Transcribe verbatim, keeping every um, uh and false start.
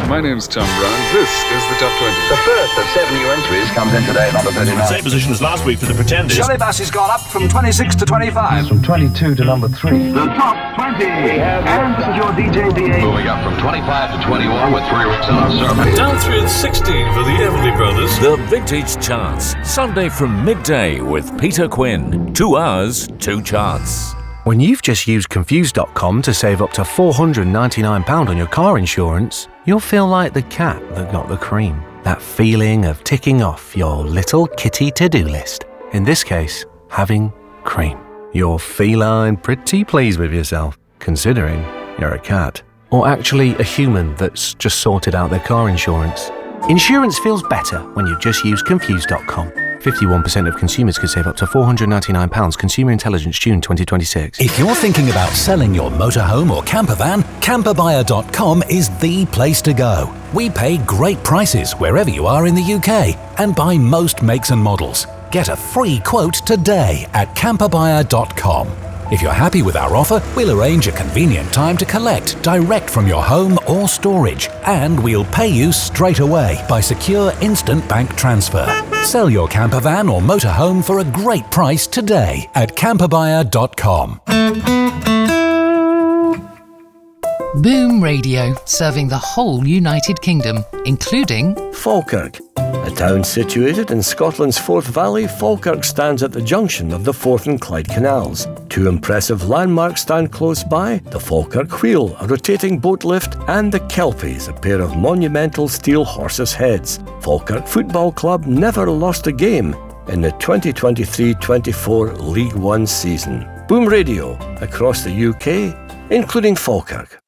My name's Tom Brown. This is the Top twenty. The first of seven new entries comes in today, number thirty-nine. Same position as last week for the Pretenders. Shirley Bassey's gone up from twenty-six to twenty-five. From twenty-two to number three. The Top twenty. And this is your D J D A. Moving up from twenty-five to twenty-one with three weeks on our survey. Down three and sixteen for the Everly Brothers. The Vintage Charts, Sunday from midday with Peter Quinn. Two hours, two charts. When you've just used Confused dot com to save up to four hundred ninety-nine pounds on your car insurance, you'll feel like the cat that got the cream. That feeling of ticking off your little kitty to-do list. In this case, having cream. You're feline pretty pleased with yourself, considering you're a cat. Or actually a human that's just sorted out their car insurance. Insurance feels better when you just use Confused dot com. fifty-one percent of consumers could save up to four hundred ninety-nine pounds. Consumer Intelligence, June twenty twenty-six. If you're thinking about selling your motorhome or camper van, camper buyer dot com is the place to go. We pay great prices wherever you are in the U K and buy most makes and models. Get a free quote today at camper buyer dot com. If you're happy with our offer, we'll arrange a convenient time to collect direct from your home or storage, and we'll pay you straight away by secure instant bank transfer. Sell your camper van or motorhome for a great price today at camper buyer dot com. Boom Radio, serving the whole United Kingdom, including Falkirk. A town situated in Scotland's Forth Valley, Falkirk stands at the junction of the Forth and Clyde canals. Two impressive landmarks stand close by: the Falkirk Wheel, a rotating boat lift, and the Kelpies, a pair of monumental steel horses' heads. Falkirk Football Club never lost a game in the twenty twenty-three twenty-four League One season. Boom Radio, across the U K, including Falkirk.